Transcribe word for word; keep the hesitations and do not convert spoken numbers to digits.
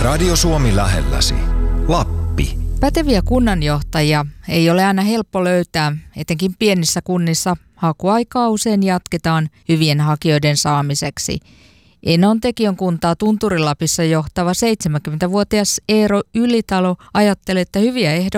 Radio Suomi lähelläsi. Lappi. Päteviä kunnanjohtajia ei ole aina helppo löytää, etenkin pienissä kunnissa hakuaikaa usein jatketaan hyvien hakijoiden saamiseksi. Enontekiön kuntaa Tunturi-Lapissa johtava seitsemänkymmentävuotias Eero Ylitalo ajattelee, että hyviä ehdokkaita